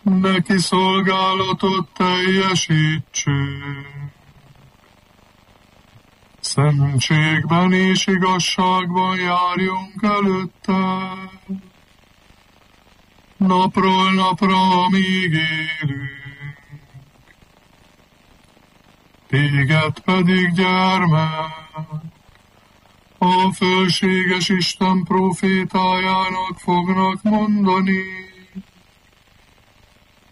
neki szolgálatot teljesítsük. Szentségben és igazságban járjunk előtte, napról napra, amíg élünk. Téged pedig, gyermek, a fölséges Isten profétájának fognak mondani,